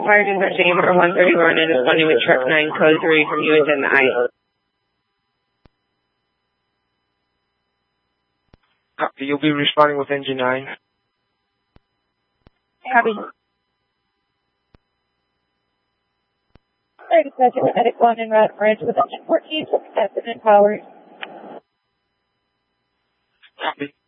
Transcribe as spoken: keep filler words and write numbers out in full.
Fire dispatch number one thirty-one and responding with truck nine code three from U S N I. Copy. You'll be responding with engine nine. Copy. Fire dispatch medic one in Rat Bridge with engine fourteen, accident powered. Copy.